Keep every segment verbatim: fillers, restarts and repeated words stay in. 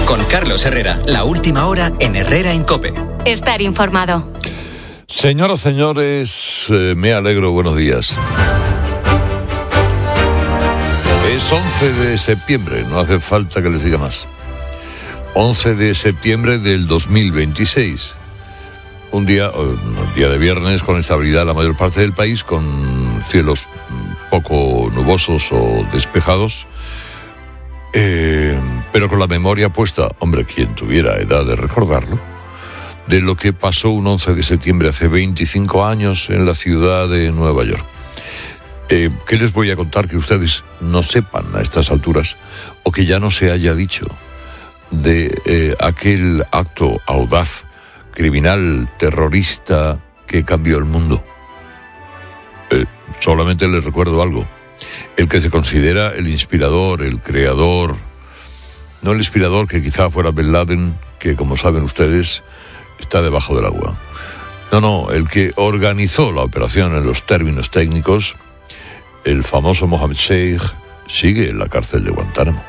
Con Carlos Herrera, la última hora en Herrera en COPE. Estar informado. Señoras, señores, eh, me alegro, buenos días. Es once de septiembre, no hace falta que les diga más. once de septiembre del dos mil veintiséis. Un día, un día de viernes con estabilidad en la mayor parte del país, con cielos poco nubosos o despejados, eh, pero con la memoria puesta, hombre, quien tuviera edad de recordarlo, de lo que pasó un once de septiembre hace veinticinco años en la ciudad de Nueva York. Eh, ¿Qué les voy a contar que ustedes no sepan a estas alturas o que ya no se haya dicho de eh, aquel acto audaz, criminal, terrorista que cambió el mundo? Eh, solamente les recuerdo algo. El que se considera el inspirador, el creador, no el inspirador que quizá fuera Bin Laden, que como saben ustedes está debajo del agua. No, no, el que organizó la operación en los términos técnicos, el famoso Mohammed Sheikh, sigue en la cárcel de Guantánamo.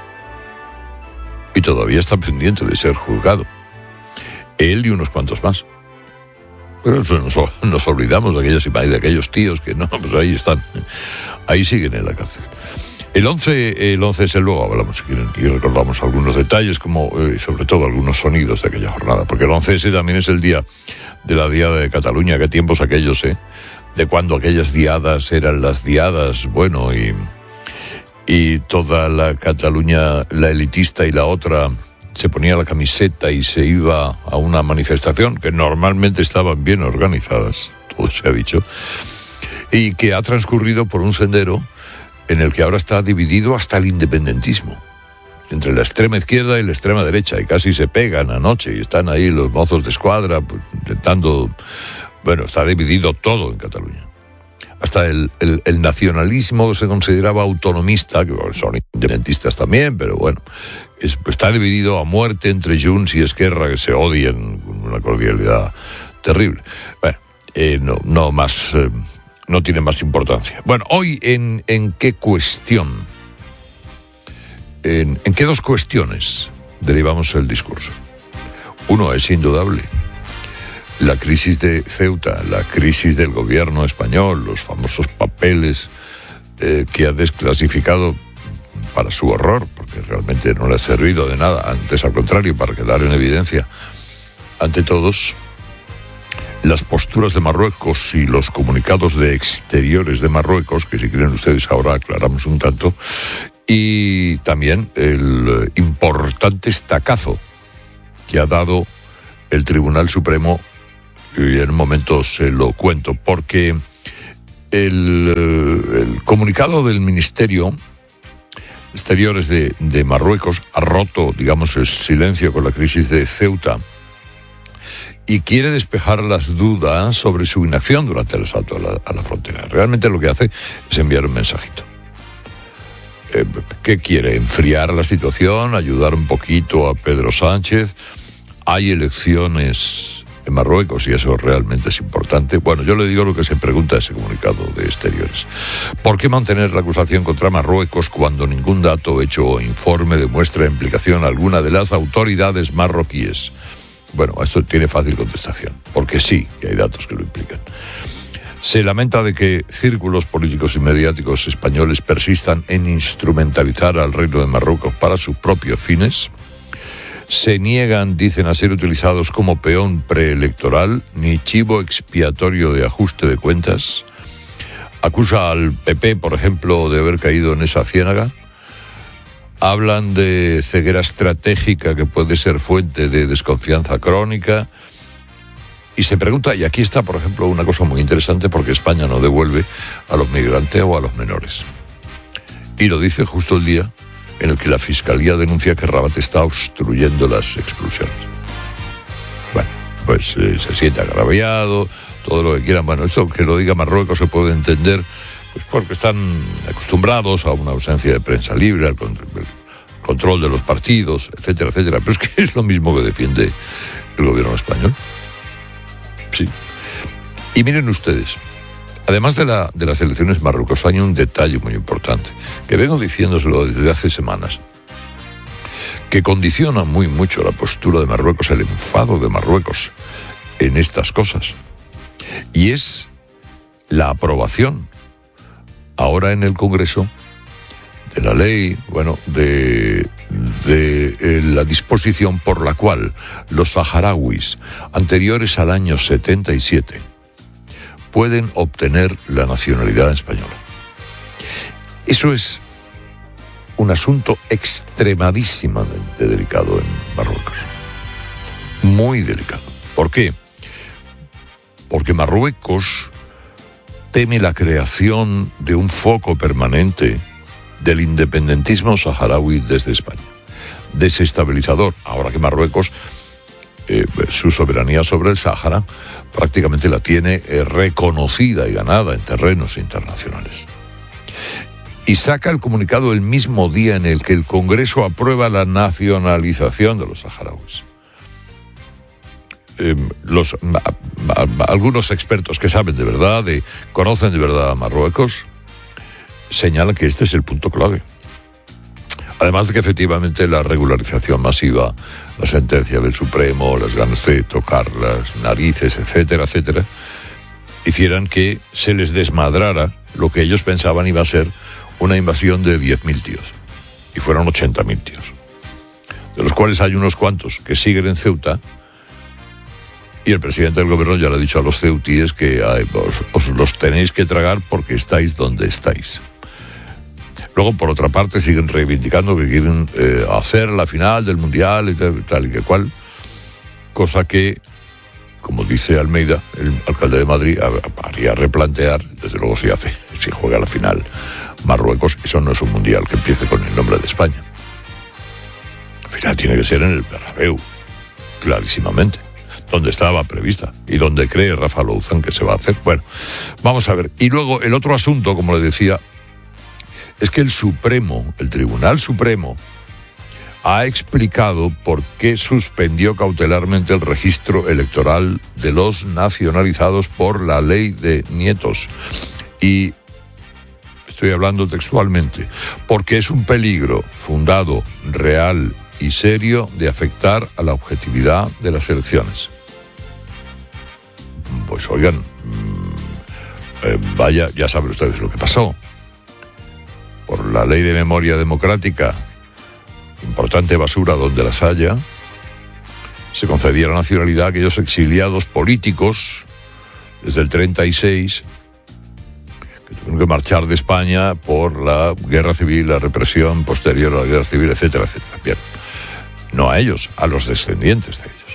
Y todavía está pendiente de ser juzgado. Él y unos cuantos más. Pero eso nos, nos olvidamos de aquellas imágenes, de aquellos tíos que no, pues ahí están. Ahí siguen en la cárcel. El once, el once es el luego hablamos, si quieren, y recordamos algunos detalles, como eh, sobre todo algunos sonidos de aquella jornada. Porque el once ese también es el día de la Diada de Cataluña. Qué tiempos aquellos, ¿eh? De cuando aquellas diadas eran las diadas, bueno, y, y toda la Cataluña, la elitista y la otra, se ponía la camiseta y se iba a una manifestación que normalmente estaban bien organizadas, todo se ha dicho, y que ha transcurrido por un sendero en el que ahora está dividido hasta el independentismo, entre la extrema izquierda y la extrema derecha, y casi se pegan anoche, y están ahí los mozos de escuadra, pues, intentando... Bueno, está dividido todo en Cataluña. Hasta el, el, el nacionalismo se consideraba autonomista, que son independentistas también, pero bueno, es, está dividido a muerte entre Junts y Esquerra, que se odian con una cordialidad terrible. Bueno, eh, no, no más, eh, no tiene más importancia. Bueno, hoy en, en qué cuestión, en, en qué dos cuestiones derivamos el discurso. Uno es indudable. La crisis de Ceuta, la crisis del gobierno español, los famosos papeles eh, que ha desclasificado para su horror, porque realmente no le ha servido de nada, antes al contrario, para quedar en evidencia ante todos, las posturas de Marruecos y los comunicados de exteriores de Marruecos, que si quieren ustedes ahora aclaramos un tanto, y también el importante estacazo que ha dado el Tribunal Supremo. Y en un momento se lo cuento, porque el, el comunicado del Ministerio de Exteriores de, de Marruecos ha roto, digamos, el silencio con la crisis de Ceuta y quiere despejar las dudas sobre su inacción durante el asalto a la, a la frontera. Realmente lo que hace es enviar un mensajito. Eh, ¿Qué quiere? Enfriar la situación, ayudar un poquito a Pedro Sánchez. Hay elecciones en Marruecos y eso realmente es importante. Bueno, yo le digo lo que se pregunta ese comunicado de Exteriores. ¿Por qué mantener la acusación contra Marruecos cuando ningún dato, hecho o informe demuestra implicación alguna de las autoridades marroquíes? Bueno, esto tiene fácil contestación, porque sí que hay datos que lo implican. Se lamenta de que círculos políticos y mediáticos españoles persistan en instrumentalizar al Reino de Marruecos para sus propios fines. Se niegan, dicen, a ser utilizados como peón preelectoral ni chivo expiatorio de ajuste de cuentas. Acusa al P P, por ejemplo, de haber caído en esa ciénaga. Hablan de ceguera estratégica que puede ser fuente de desconfianza crónica. Y se pregunta, y aquí está, por ejemplo, una cosa muy interesante, porque España no devuelve a los migrantes o a los menores. Y lo dice justo el día en el que la Fiscalía denuncia que Rabat está obstruyendo las expulsiones. Bueno, pues eh, se siente agraviado, todo lo que quieran. Bueno, esto que lo diga Marruecos se puede entender, pues porque están acostumbrados a una ausencia de prensa libre, al control, el control de los partidos, etcétera, etcétera. Pero es que es lo mismo que defiende el gobierno español. Sí. Y miren ustedes, además de, la, de las elecciones en Marruecos, hay un detalle muy importante, que vengo diciéndoselo desde hace semanas, que condiciona muy mucho la postura de Marruecos, el enfado de Marruecos en estas cosas. Y es la aprobación ahora en el Congreso de la ley, bueno, de, de eh, la disposición por la cual los saharauis anteriores al año setenta y siete pueden obtener la nacionalidad española. Eso es un asunto extremadísimamente delicado en Marruecos. Muy delicado. ¿Por qué? Porque Marruecos teme la creación de un foco permanente del independentismo saharaui desde España. Desestabilizador. Ahora que Marruecos, eh, su soberanía sobre el Sáhara, prácticamente la tiene eh, reconocida y ganada en terrenos internacionales. Y saca el comunicado el mismo día en el que el Congreso aprueba la nacionalización de los saharauis. Eh, los, a, a, algunos expertos que saben de verdad, de, conocen de verdad a Marruecos, señalan que este es el punto clave. Además de que efectivamente la regularización masiva, la sentencia del Supremo, las ganas de tocar las narices, etcétera, etcétera, hicieran que se les desmadrara lo que ellos pensaban iba a ser una invasión de diez mil tíos. Y fueron ochenta mil tíos. De los cuales hay unos cuantos que siguen en Ceuta. Y el presidente del gobierno ya le ha dicho a los ceutíes que ay, os, os los tenéis que tragar porque estáis donde estáis. Luego, por otra parte, siguen reivindicando que quieren eh, hacer la final del Mundial y tal, tal y que cual. Cosa que, como dice Almeida, el alcalde de Madrid, haría replantear, desde luego si hace, si juega la final Marruecos, eso no es un Mundial que empiece con el nombre de España. La final tiene que ser en el Bernabéu, clarísimamente, donde estaba prevista y donde cree Rafa Louzán que se va a hacer. Bueno, vamos a ver. Y luego el otro asunto, como le decía, es que el Supremo, el Tribunal Supremo, ha explicado por qué suspendió cautelarmente el registro electoral de los nacionalizados por la ley de nietos. Y estoy hablando textualmente, porque es un peligro fundado, real y serio de afectar a la objetividad de las elecciones. Pues oigan, eh, vaya, ya saben ustedes lo que pasó. Por la ley de memoria democrática, importante basura donde las haya, se concedía la nacionalidad a aquellos exiliados políticos desde el treinta y seis que tuvieron que marchar de España por la guerra civil, la represión posterior a la guerra civil, etcétera, etcétera. Bien, no a ellos, a los descendientes de ellos.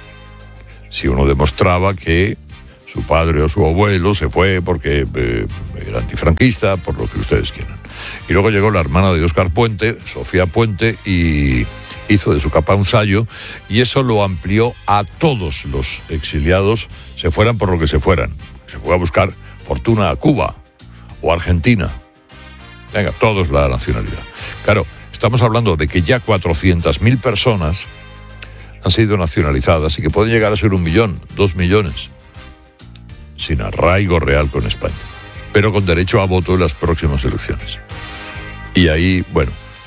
Si uno demostraba que su padre o su abuelo se fue porque eh, era antifranquista, por lo que ustedes quieran. Y luego llegó la hermana de Óscar Puente, Sofía Puente, y hizo de su capa un sayo, y eso lo amplió a todos los exiliados, se fueran por lo que se fueran. Se fue a buscar fortuna a Cuba o a Argentina. Venga, todos la nacionalidad. Claro, estamos hablando de que ya cuatrocientas mil personas han sido nacionalizadas y que pueden llegar a ser un millón, dos millones, sin arraigo real con España, pero con derecho a voto en las próximas elecciones. Y ahí, bueno,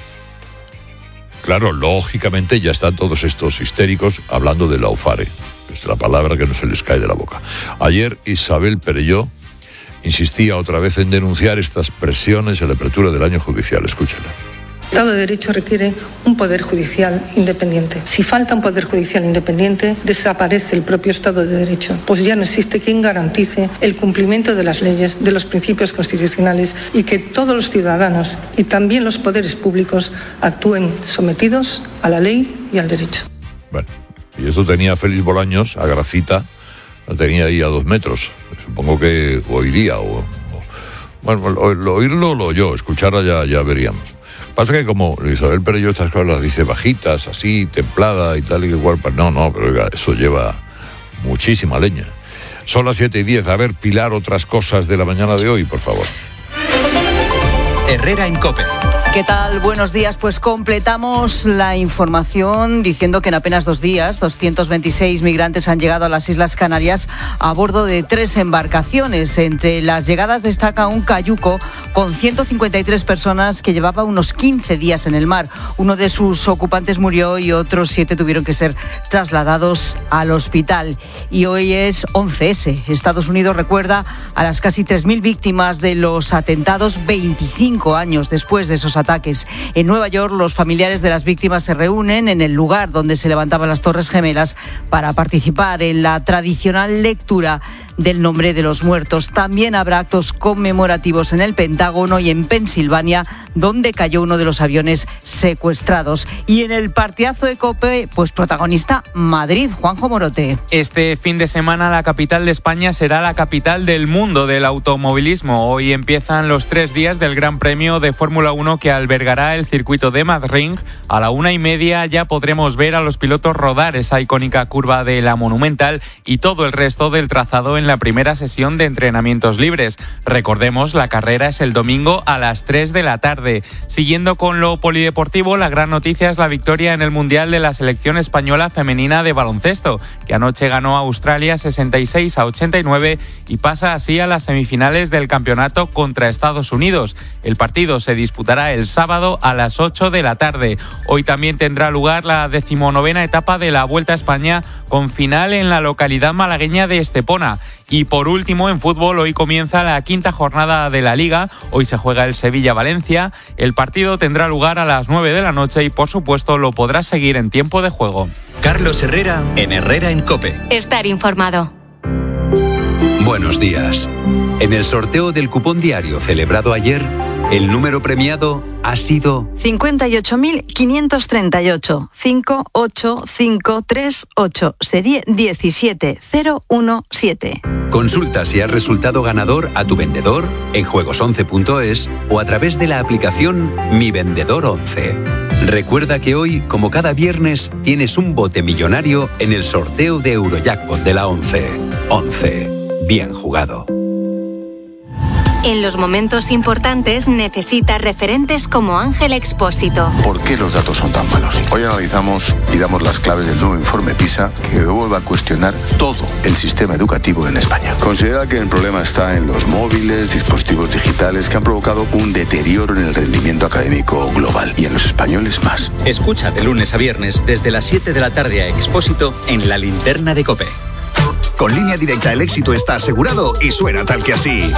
claro, lógicamente ya están todos estos histéricos hablando de laufare. Es la palabra que no se les cae de la boca. Ayer Isabel Perelló insistía otra vez en denunciar estas presiones en la apertura del año judicial. Escúchenla. El Estado de Derecho requiere un poder judicial independiente. Si falta un poder judicial independiente, desaparece el propio Estado de Derecho, pues ya no existe quien garantice el cumplimiento de las leyes, de los principios constitucionales y que todos los ciudadanos y también los poderes públicos actúen sometidos a la ley y al derecho. Bueno, y esto tenía Félix Bolaños, a Gracita, lo tenía ahí a dos metros. Supongo que oiría o... o bueno, lo, lo, oírlo lo oyó, escucharla ya, ya veríamos. Pasa que como Isabel Perelló estas cosas las dice bajitas, así, templada y tal y igual, pues no, no, pero oiga, eso lleva muchísima leña. Son las siete y diez. A ver, Pilar, otras cosas de la mañana de hoy, por favor. Herrera en COPE. ¿Qué tal? Buenos días. Pues completamos la información diciendo que en apenas dos días doscientos veintiséis migrantes han llegado a las Islas Canarias a bordo de tres embarcaciones. Entre las llegadas destaca un cayuco con ciento cincuenta y tres personas que llevaba unos quince días en el mar. Uno de sus ocupantes murió y otros siete tuvieron que ser trasladados al hospital. Y hoy es once ese. Estados Unidos recuerda a las casi tres mil víctimas de los atentados veinticinco años después de esos ataques. Ataques. En Nueva York, los familiares de las víctimas se reúnen en el lugar donde se levantaban las Torres Gemelas para participar en la tradicional lectura del nombre de los muertos. También habrá actos conmemorativos en el Pentágono y en Pensilvania, donde cayó uno de los aviones secuestrados. Y en el partidazo de COPE, pues protagonista Madrid, Juanjo Morote. Este fin de semana la capital de España será la capital del mundo del automovilismo. Hoy empiezan los tres días del Gran Premio de Fórmula uno que albergará el circuito de Madrid. A la una y media ya podremos ver a los pilotos rodar esa icónica curva de la Monumental y todo el resto del trazado en la primera sesión de entrenamientos libres. Recordemos, la carrera es el domingo a las tres de la tarde. Siguiendo con lo polideportivo, la gran noticia es la victoria en el Mundial de la selección española femenina de baloncesto, que anoche ganó a Australia sesenta y seis a ochenta y nueve y pasa así a las semifinales del campeonato contra Estados Unidos. El partido se disputará el sábado a las ocho de la tarde. Hoy también tendrá lugar la decimonovena etapa de la Vuelta a España, con final en la localidad malagueña de Estepona. Y por último, en fútbol, hoy comienza la quinta jornada de la Liga. Hoy se juega el Sevilla-Valencia. El partido tendrá lugar a las nueve de la noche y, por supuesto, lo podrás seguir en tiempo de juego. Carlos Herrera, en Herrera en COPE. Estar informado. Buenos días. En el sorteo del cupón diario celebrado ayer, el número premiado ha sido cincuenta y ocho mil quinientos treinta y ocho, cinco ocho cinco tres ocho, serie diecisiete cero diecisiete. Consulta si has resultado ganador a tu vendedor en juegos once punto es o a través de la aplicación Mi Vendedor once. Recuerda que hoy, como cada viernes, tienes un bote millonario en el sorteo de Eurojackpot de la once. once. Bien jugado. En los momentos importantes necesitas referentes como Ángel Expósito. ¿Por qué los datos son tan malos? Hoy analizamos y damos las claves del nuevo informe PISA que vuelve a cuestionar todo el sistema educativo en España. Considera que el problema está en los móviles, dispositivos digitales que han provocado un deterioro en el rendimiento académico global y en los españoles más. Escucha de lunes a viernes desde las siete de la tarde a Expósito en La Linterna de COPE. Con Línea Directa el éxito está asegurado y suena tal que así.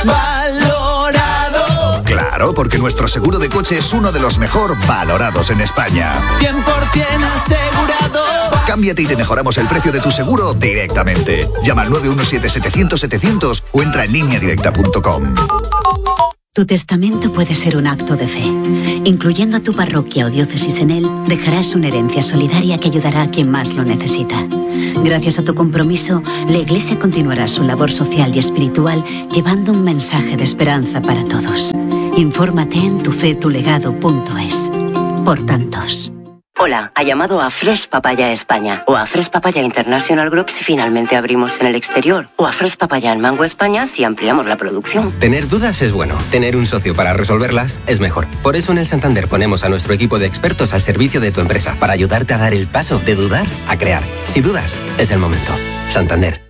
¡Valorado! Claro, porque nuestro seguro de coche es uno de los mejor valorados en España. cien por ciento asegurado. Cámbiate y te mejoramos el precio de tu seguro directamente. Llama al nueve uno siete setecientos setecientos o entra en línea directa punto com. Tu testamento puede ser un acto de fe. Incluyendo a tu parroquia o diócesis en él, dejarás una herencia solidaria que ayudará a quien más lo necesita. Gracias a tu compromiso, la Iglesia continuará su labor social y espiritual llevando un mensaje de esperanza para todos. Infórmate en tu fe tu legado punto es. Por tantos. Hola, ha llamado a Fresh Papaya España o a Fresh Papaya International Group si finalmente abrimos en el exterior o a Fresh Papaya en Mango España si ampliamos la producción. Tener dudas es bueno, tener un socio para resolverlas es mejor. Por eso en el Santander ponemos a nuestro equipo de expertos al servicio de tu empresa para ayudarte a dar el paso de dudar a crear. Si dudas, es el momento. Santander.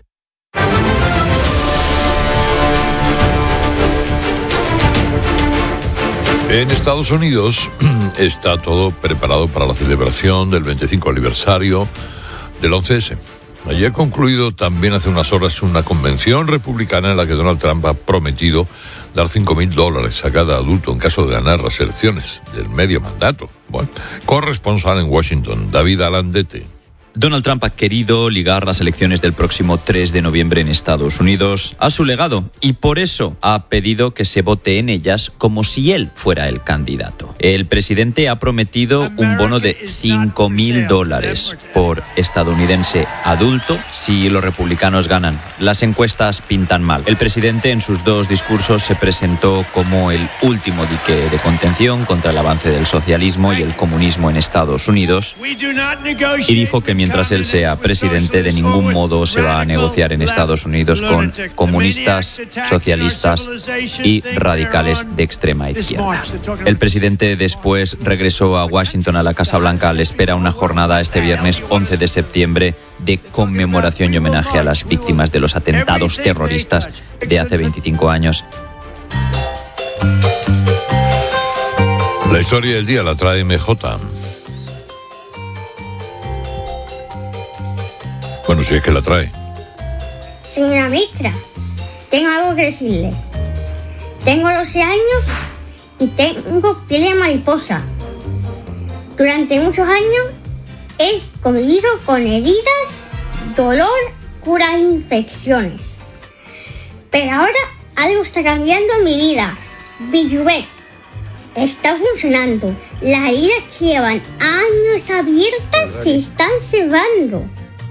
En Estados Unidos está todo preparado para la celebración del veinticinco aniversario del once ese. Allí ha concluido también hace unas horas una convención republicana en la que Donald Trump ha prometido dar cinco mil dólares a cada adulto en caso de ganar las elecciones del medio mandato. Bueno, corresponsal en Washington, David Alandete. Donald Trump ha querido ligar las elecciones del próximo tres de noviembre en Estados Unidos a su legado y por eso ha pedido que se vote en ellas como si él fuera el candidato. El presidente ha prometido un bono de cinco mil dólares por estadounidense adulto si los republicanos ganan. Las encuestas pintan mal. El presidente en sus dos discursos se presentó como el último dique de contención contra el avance del socialismo y el comunismo en Estados Unidos y dijo que mientras mientras él sea presidente, de ningún modo se va a negociar en Estados Unidos con comunistas, socialistas y radicales de extrema izquierda. El presidente después regresó a Washington, a la Casa Blanca. Le espera una jornada este viernes once de septiembre de conmemoración y homenaje a las víctimas de los atentados terroristas de hace veinticinco años. La historia del día la trae M J. Bueno, si es que la trae. Señora ministra, tengo algo que decirle. Tengo doce años y tengo piel de mariposa. Durante muchos años he convivido con heridas, dolor, cura infecciones. Pero ahora algo está cambiando en mi vida. Bijuvet está funcionando. Las heridas que llevan años abiertas se están cerrando.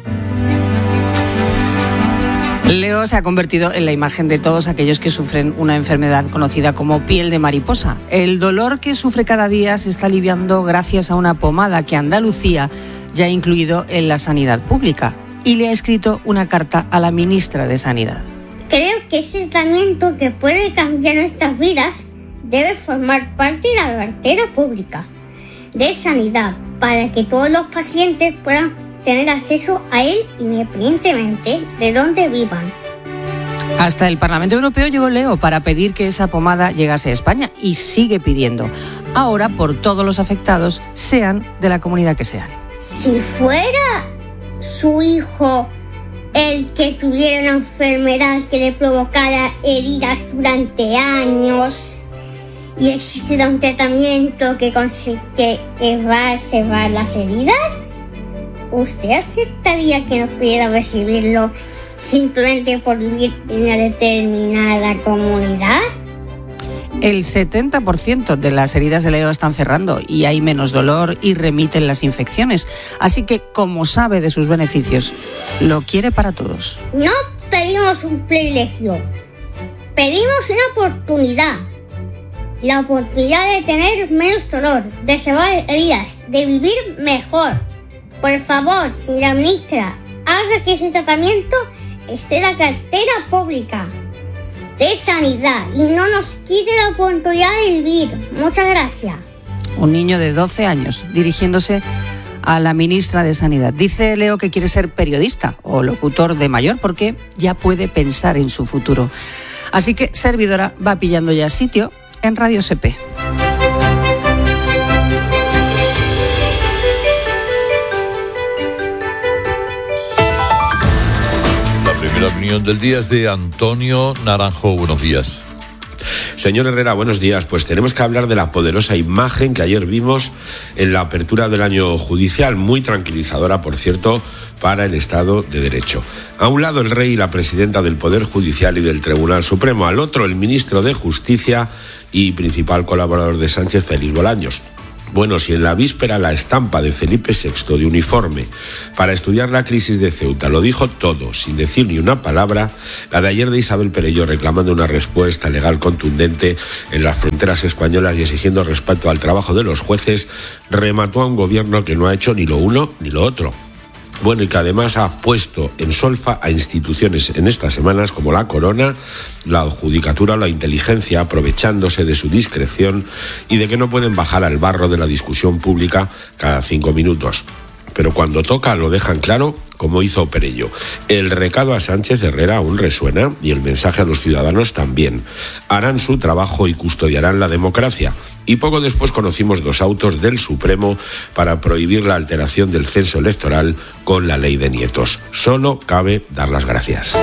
Leo se ha convertido en la imagen de todos aquellos que sufren una enfermedad conocida como piel de mariposa. El dolor que sufre cada día se está aliviando gracias a una pomada que Andalucía ya ha incluido en la sanidad pública y le ha escrito una carta a la ministra de Sanidad. Creo que ese tratamiento que puede cambiar nuestras vidas debe formar parte de la cartera pública de sanidad para que todos los pacientes puedan tener acceso a él independientemente de dónde vivan. Hasta el Parlamento Europeo llegó Leo para pedir que esa pomada llegase a España y sigue pidiendo. Ahora por todos los afectados, sean de la comunidad que sean. Si fuera su hijo el que tuviera una enfermedad que le provocara heridas durante años y existiera un tratamiento que consigue cerrar, cerrar las heridas, ¿usted aceptaría que no pudiera recibirlo simplemente por vivir en una determinada comunidad? El setenta por ciento de las heridas de Leo están cerrando y hay menos dolor y remiten las infecciones. Así que, como sabe de sus beneficios, lo quiere para todos. No pedimos un privilegio, pedimos una oportunidad. La oportunidad de tener menos dolor, de cerrar heridas, de vivir mejor. Por favor, señora ministra, haga que ese tratamiento esté en la cartera pública de sanidad y no nos quite la oportunidad de vivir. Muchas gracias. Un niño de doce años dirigiéndose a la ministra de Sanidad. Dice Leo que quiere ser periodista o locutor de mayor porque ya puede pensar en su futuro. Así que servidora va pillando ya sitio en Radio S P. La opinión del día es de Antonio Naranjo. Buenos días. Señor Herrera, buenos días. Pues tenemos que hablar de la poderosa imagen que ayer vimos en la apertura del año judicial, muy tranquilizadora, por cierto, para el Estado de Derecho. A un lado el rey y la presidenta del Poder Judicial y del Tribunal Supremo, al otro el ministro de Justicia y principal colaborador de Sánchez, Félix Bolaños. Bueno, si en la víspera la estampa de Felipe sexto de uniforme para estudiar la crisis de Ceuta lo dijo todo, sin decir ni una palabra, la de ayer de Isabel Perelló reclamando una respuesta legal contundente en las fronteras españolas y exigiendo respeto al trabajo de los jueces, remató a un gobierno que no ha hecho ni lo uno ni lo otro. Bueno, y que además ha puesto en solfa a instituciones en estas semanas como la Corona, la Judicatura o la Inteligencia, aprovechándose de su discreción y de que no pueden bajar al barro de la discusión pública cada cinco minutos. Pero cuando toca lo dejan claro, como hizo Perelló. El recado a Sánchez Herrera aún resuena y el mensaje a los ciudadanos también. Harán su trabajo y custodiarán la democracia. Y poco después conocimos dos autos del Supremo para prohibir la alteración del censo electoral con la ley de nietos. Solo cabe dar las gracias.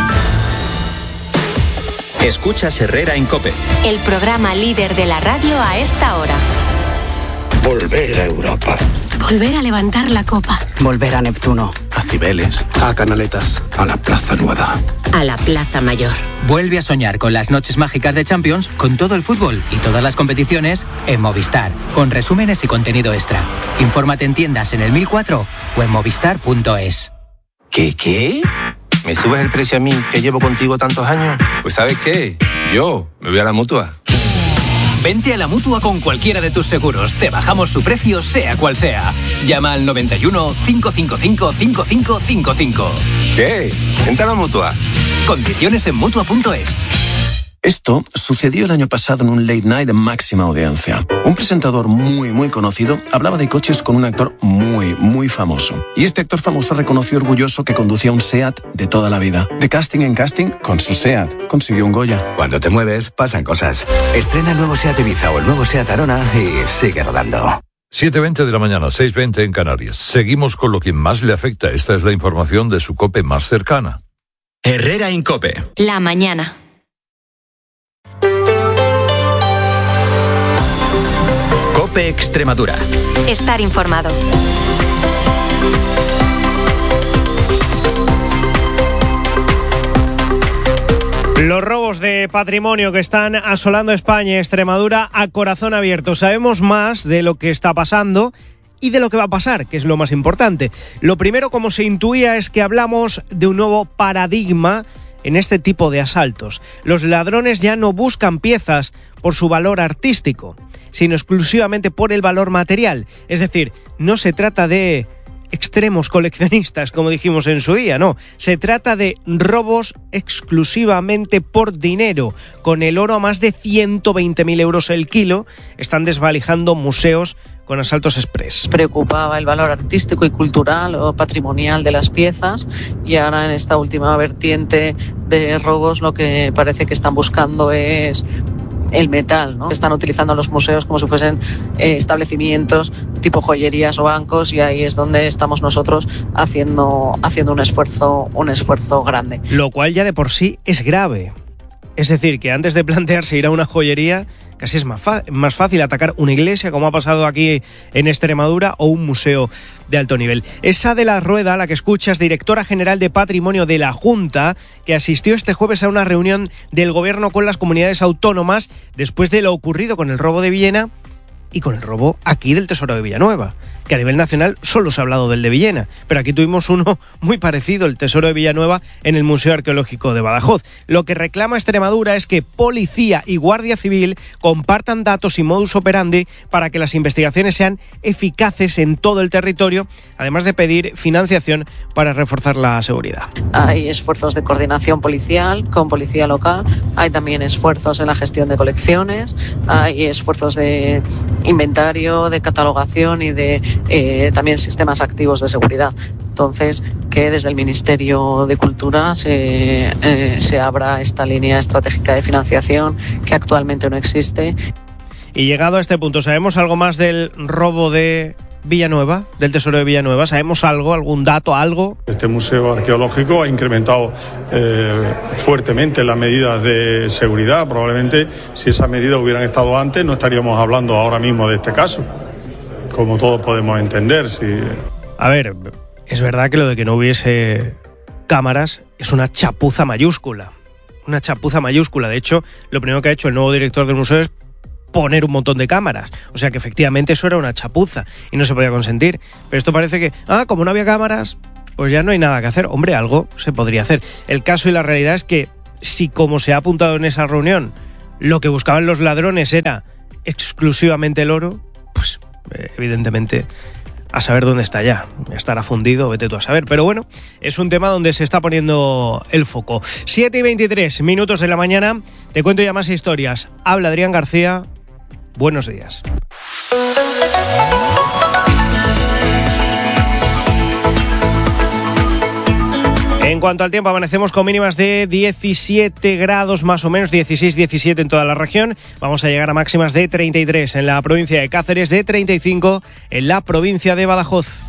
Escuchas Herrera en COPE. El programa líder de la radio a esta hora. Volver a Europa. Volver a levantar la copa. Volver a Neptuno. A Cibeles. A Canaletas. A la Plaza Nueva. A la Plaza Mayor. Vuelve a soñar con las noches mágicas de Champions, con todo el fútbol y todas las competiciones en Movistar, con resúmenes y contenido extra. Infórmate en tiendas en el mil cuatro o en movistar punto es. ¿Qué, qué? ¿Me subes el precio a mí, que llevo contigo tantos años? Pues ¿sabes qué? Yo me voy a la Mutua. Vente a la Mutua con cualquiera de tus seguros. Te bajamos su precio, sea cual sea. Llama al noventa y uno, cinco cinco cinco, cinco cinco cinco cinco. ¿Qué? Vente a la Mutua. Condiciones en Mutua punto es. Esto sucedió el año pasado en un late night de máxima audiencia. Un presentador muy, muy conocido hablaba de coches con un actor muy, muy famoso. Y este actor famoso reconoció orgulloso que conducía un SEAT de toda la vida. De casting en casting, con su SEAT consiguió un Goya. Cuando te mueves, pasan cosas. Estrena el nuevo SEAT Ibiza o el nuevo SEAT Arona y sigue rodando. siete veinte de la mañana, seis veinte en Canarias. Seguimos con lo que más le afecta. Esta es la información de su COPE más cercana. Herrera Incope. La mañana. COPE Extremadura. Estar informado. Los robos de patrimonio que están asolando España y Extremadura a corazón abierto. Sabemos más de lo que está pasando y de lo que va a pasar, que es lo más importante. Lo primero, como se intuía, es que hablamos de un nuevo paradigma en este tipo de asaltos. Los ladrones ya no buscan piezas por su valor artístico, sino exclusivamente por el valor material. Es decir, no se trata de extremos coleccionistas, como dijimos en su día, no. Se trata de robos exclusivamente por dinero. Con el oro a más de ciento veinte mil euros el kilo, están desvalijando museos con asaltos express. Preocupaba el valor artístico y cultural o patrimonial de las piezas, y ahora en esta última vertiente de robos lo que parece que están buscando es el metal, ¿no? Están utilizando los museos como si fuesen eh, establecimientos tipo joyerías o bancos, y ahí es donde estamos nosotros haciendo, haciendo un esfuerzo, un esfuerzo grande. Lo cual ya de por sí es grave. Es decir, que antes de plantearse ir a una joyería, casi es más, más fácil atacar una iglesia, como ha pasado aquí en Extremadura, o un museo de alto nivel. Esa de la Rueda, la que escuchas, directora general de Patrimonio de la Junta, que asistió este jueves a una reunión del Gobierno con las comunidades autónomas después de lo ocurrido con el robo de Villena y con el robo aquí del Tesoro de Villanueva, que a nivel nacional solo se ha hablado del de Villena, pero aquí tuvimos uno muy parecido, el Tesoro de Villanueva, en el Museo Arqueológico de Badajoz. Lo que reclama Extremadura es que Policía y Guardia Civil compartan datos y modus operandi para que las investigaciones sean eficaces en todo el territorio, además de pedir financiación para reforzar la seguridad. Hay esfuerzos de coordinación policial con policía local, hay también esfuerzos en la gestión de colecciones, hay esfuerzos de inventario, de catalogación y de Eh, también sistemas activos de seguridad. Entonces, que desde el Ministerio de Cultura se, eh, se abra esta línea estratégica de financiación que actualmente no existe. Y llegado a este punto, ¿sabemos algo más del robo de Villanueva, del Tesoro de Villanueva? ¿Sabemos algo, algún dato, algo? Este museo arqueológico ha incrementado eh, fuertemente las medidas de seguridad. Probablemente si esas medidas hubieran estado antes no estaríamos hablando ahora mismo de este caso, como todos podemos entender. Si... A ver, es verdad que lo de que no hubiese cámaras es una chapuza mayúscula. Una chapuza mayúscula. De hecho, lo primero que ha hecho el nuevo director del museo es poner un montón de cámaras. O sea que efectivamente eso era una chapuza y no se podía consentir. Pero esto parece que, ah, como no había cámaras, pues ya no hay nada que hacer. Hombre, algo se podría hacer. El caso y la realidad es que si, como se ha apuntado en esa reunión, lo que buscaban los ladrones era exclusivamente el oro, pues evidentemente a saber dónde está ya. Estará fundido, vete tú a saber. Pero bueno, es un tema donde se está poniendo el foco. siete y veintitrés minutos de la mañana. Te cuento ya más historias. Habla Adrián García. Buenos días. En cuanto al tiempo, amanecemos con mínimas de diecisiete grados más o menos, dieciséis, diecisiete en toda la región. Vamos a llegar a máximas de treinta y tres en la provincia de Cáceres, de treinta y cinco en la provincia de Badajoz.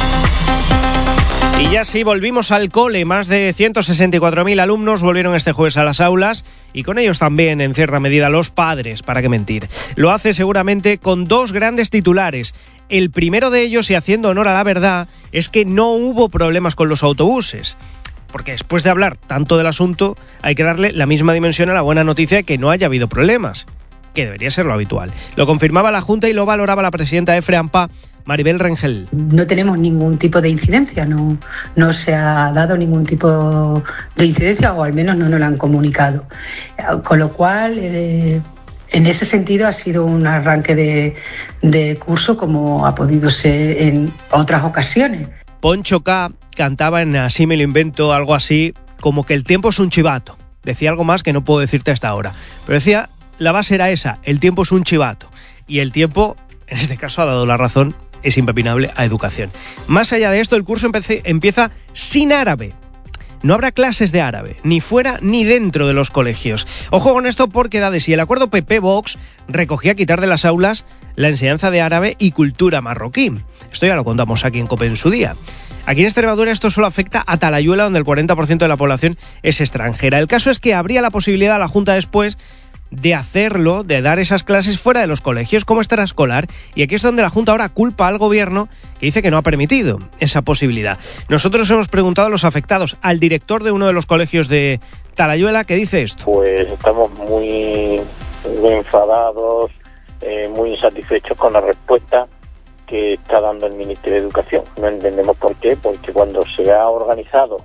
Y ya sí, volvimos al cole. Más de ciento sesenta y cuatro mil alumnos volvieron este jueves a las aulas, y con ellos también, en cierta medida, los padres, para qué mentir. Lo hace seguramente con dos grandes titulares. El primero de ellos, y haciendo honor a la verdad, es que no hubo problemas con los autobuses. Porque después de hablar tanto del asunto, hay que darle la misma dimensión a la buena noticia de que no haya habido problemas, que debería ser lo habitual. Lo confirmaba la Junta y lo valoraba la presidenta de FREAMPA, Maribel Rengel. No tenemos ningún tipo de incidencia, no, no se ha dado ningún tipo de incidencia, o al menos no nos lo han comunicado. Con lo cual, eh, en ese sentido ha sido un arranque de, de curso como ha podido ser en otras ocasiones. Poncho K. cantaba en Así me lo invento, algo así como que el tiempo es un chivato. Decía algo más que no puedo decirte hasta ahora. Pero decía, la base era esa, el tiempo es un chivato. Y el tiempo, en este caso, ha dado la razón, es impepinable a educación. Más allá de esto, el curso empece, empieza sin árabe. No habrá clases de árabe, ni fuera ni dentro de los colegios. Ojo con esto porque da de sí. El acuerdo P P-Vox recogía quitar de las aulas la enseñanza de árabe y cultura marroquí. Esto ya lo contamos aquí en COPE en su día. Aquí en Extremadura esto solo afecta a Talayuela, donde el cuarenta por ciento de la población es extranjera. El caso es que habría la posibilidad a la Junta después de hacerlo, de dar esas clases fuera de los colegios como extraescolar, y aquí es donde la Junta ahora culpa al gobierno, que dice que no ha permitido esa posibilidad. Nosotros hemos preguntado a los afectados, al director de uno de los colegios de Talayuela, que dice esto. Pues estamos muy, muy enfadados, eh, muy insatisfechos con la respuesta que está dando el Ministerio de Educación. No entendemos por qué, porque cuando se ha organizado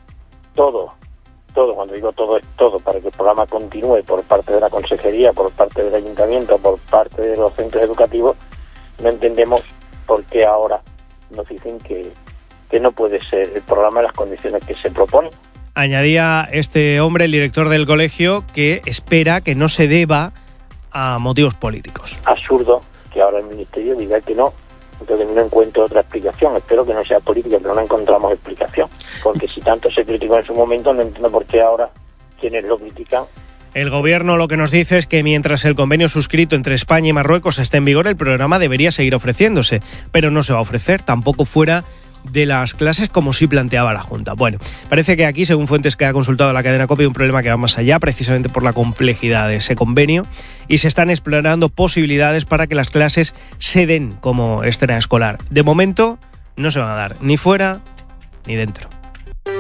todo, todo, cuando digo todo es todo, para que el programa continúe por parte de la Consejería, por parte del Ayuntamiento, por parte de los centros educativos, no entendemos por qué ahora nos dicen que, que no puede ser el programa en las condiciones que se proponen. Añadía este hombre, el director del colegio, que espera que no se deba a motivos políticos. Absurdo que ahora el Ministerio diga que no. Entonces no encuentro otra explicación. Espero que no sea política, pero no encontramos explicación. Porque si tanto se criticó en su momento, no entiendo por qué ahora quienes lo critican. El gobierno lo que nos dice es que mientras el convenio suscrito entre España y Marruecos esté en vigor, el programa debería seguir ofreciéndose, pero no se va a ofrecer, tampoco fuera de las clases como sí planteaba la Junta. Bueno, parece que aquí, según fuentes que ha consultado la cadena COPE, hay un problema que va más allá, precisamente por la complejidad de ese convenio, y se están explorando posibilidades para que las clases se den como extraescolar. De momento no se van a dar ni fuera ni dentro.